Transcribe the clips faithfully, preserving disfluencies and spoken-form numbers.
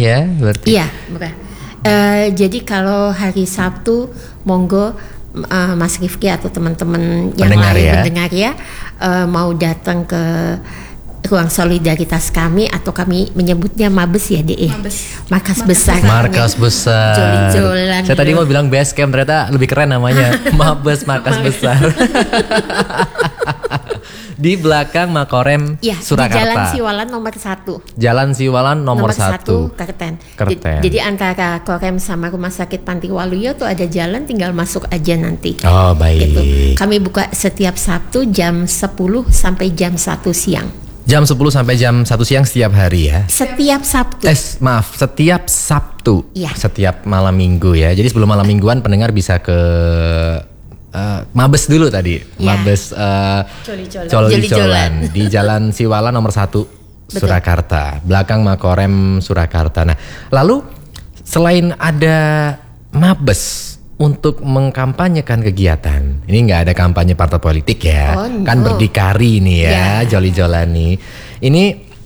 ya berarti. Iya, murah. Uh, jadi kalau hari Sabtu, monggo uh, Mas Rifki atau teman-teman yang pendengar lain ya. pendengar ya uh, mau datang ke ruang solidaritas kami atau kami menyebutnya Mabes ya deh. Mabes. Markas Markas besar. Markas besar. Joli-jolan. Saya tadi mau bilang base camp, ternyata lebih keren namanya. Mabes Markas besar. Di belakang Makorem Ya, Surakarta. di Jalan Siwalan nomor satu. Jalan Siwalan nomor, nomor satu. satu Kerten. Kerten. Jadi antara Korem sama Rumah Sakit Panti Waluyo tuh ada jalan, tinggal masuk aja nanti. Oh baik. Gitu. Kami buka setiap Sabtu jam sepuluh sampai jam satu siang. Jam sepuluh sampai jam satu siang setiap hari ya. Setiap Sabtu. Eh, maaf, setiap Sabtu. Ya. Setiap malam Minggu ya. Jadi sebelum malam Mingguan pendengar bisa ke Uh, Mabes dulu tadi, ya. Mabes uh, Joli-jolan. Joli-jolan di Jalan Siwalan nomor satu Surakarta, belakang Makorem Surakarta. Nah, lalu selain ada Mabes untuk mengkampanyekan kegiatan, ini nggak ada kampanye partai politik ya, oh, no. kan berdikari nih ya, ya. Joli-jolan nih. Ini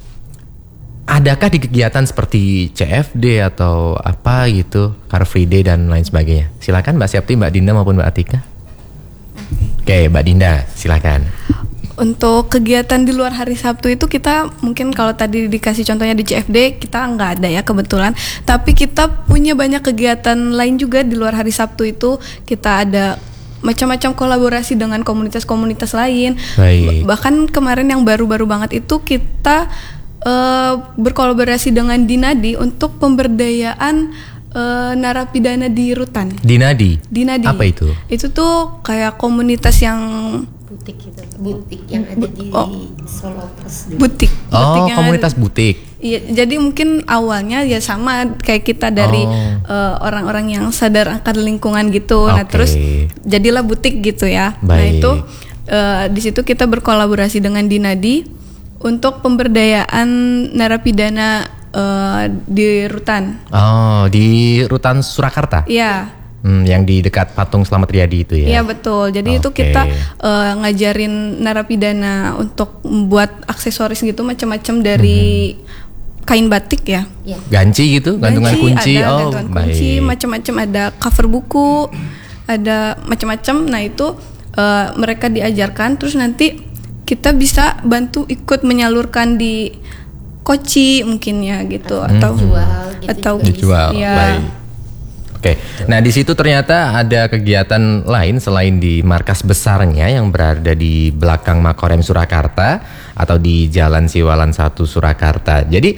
adakah di kegiatan seperti C F D atau apa gitu, Car Free Day dan lain sebagainya? Silakan Mbak Septi, Mbak Dinda maupun Mbak Atika. Oke, Mbak Dinda, silakan. Untuk kegiatan di luar hari Sabtu itu kita mungkin kalau tadi dikasih contohnya di C F D kita nggak ada ya kebetulan. Tapi kita punya banyak kegiatan lain juga di luar hari Sabtu itu. Kita ada macam-macam kolaborasi dengan komunitas-komunitas lain. Baik. Bahkan kemarin yang baru-baru banget itu kita uh, berkolaborasi dengan Dinadi untuk pemberdayaan Uh, narapidana di rutan. Dinadi. Dinadi. Apa itu? Itu tuh kayak komunitas yang butik gitu. Butik yang ada di oh. Solo Pos. Butik. Oh, butik komunitas ada, butik. Iya, jadi mungkin awalnya ya sama kayak kita dari oh. uh, orang-orang yang sadar akan lingkungan gitu. Okay. Nah, terus jadilah butik gitu ya. Baik. Nah, itu uh, di situ kita berkolaborasi dengan Dinadi untuk pemberdayaan narapidana Uh, di rutan. Oh, di rutan Surakarta. Iya. Hmm, yang di dekat patung Slamet Riyadi itu ya. Iya betul. Jadi okay. itu kita uh, ngajarin narapidana untuk membuat aksesoris gitu macam-macam dari hmm. kain batik ya. ya. Ganci gitu, gantungan Ganci, kunci. ada oh, gantungan kunci, macam-macam, ada cover buku, ada macam-macam. Nah itu uh, mereka diajarkan, terus nanti kita bisa bantu ikut menyalurkan di koci mungkin ya gitu atau atau jual gitu atau dijual. Ya. Baik. Oke. Nah, di situ ternyata ada kegiatan lain selain di markas besarnya yang berada di belakang Makorem Surakarta atau di Jalan Siwalan satu Surakarta. Jadi,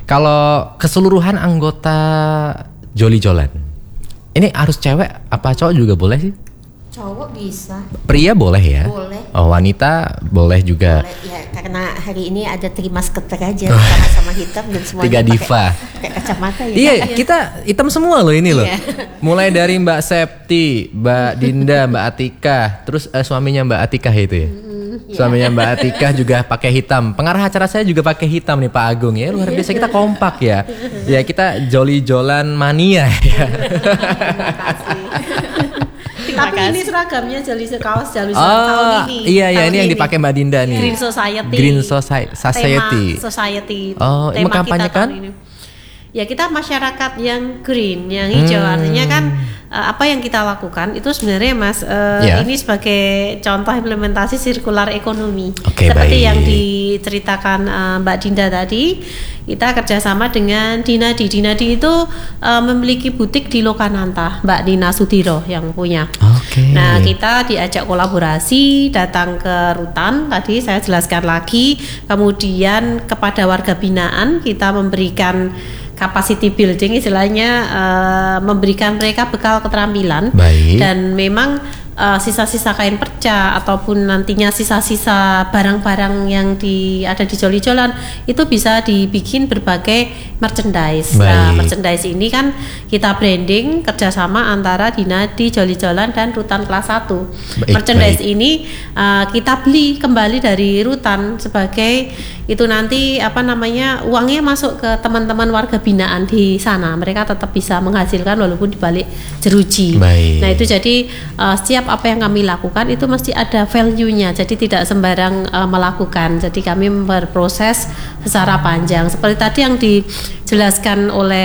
kalau keseluruhan anggota Joli-jolan ini harus cewek apa cowok juga boleh sih? Cowok bisa. Pria boleh ya? Boleh. Oh, wanita boleh juga. Boleh ya, karena hari ini ada trimas ketek aja sama-sama hitam dan semuanya Tiga diva. pakai kacamata ya. Iya, kita hitam semua loh ini loh. Iya. Mulai dari Mbak Septi, Mbak Dinda, Mbak Atika, terus eh, suaminya Mbak Atika itu ya. Suaminya Mbak Atika juga pakai hitam. Pengarah acara saya juga pakai hitam nih Pak Agung ya. Luar biasa, kita kompak ya. Ya kita joli-jolan mania ya. Terima kasih. Tapi ini seragamnya jali kaos jali Oh, tahun ini. iya iya tahun ini yang dipakai Mbak Dinda nih. Green Society. Green Soci- Society. Tema Society. Oh, tema mengkampanyekan? kita tahun ini. Ya kita masyarakat yang green, yang hijau. Hmm. Artinya kan uh, apa yang kita lakukan itu sebenarnya Mas uh, Ya. ini sebagai contoh implementasi sirkular ekonomi. Oke, Seperti baik. yang diceritakan uh, Mbak Dinda tadi, kita kerjasama dengan Dinadi. Dinadi itu uh, memiliki butik di Lokananta, Mbak Dina Sudiro yang punya. Oke. Nah, kita diajak kolaborasi, datang ke rutan, tadi saya jelaskan lagi, kemudian kepada warga binaan kita memberikan capacity building, istilahnya uh, memberikan mereka bekal keterampilan. Baik. Dan memang uh, sisa-sisa kain perca ataupun nantinya sisa-sisa barang-barang yang di ada di joli-jolan itu bisa dibikin berbagai merchandise. Baik. Nah, merchandise ini kan kita branding kerjasama antara Dinadi, Joli-jolan dan Rutan kelas satu. Baik, Merchandise baik. ini uh, kita beli kembali dari Rutan sebagai itu nanti apa namanya uangnya masuk ke teman-teman warga binaan di sana. Mereka tetap bisa menghasilkan walaupun di balik jeruji. Baik. Nah, itu jadi uh, setiap apa yang kami lakukan itu mesti ada value-nya. Jadi tidak sembarang uh, melakukan. Jadi kami berproses secara panjang. Seperti tadi yang dijelaskan oleh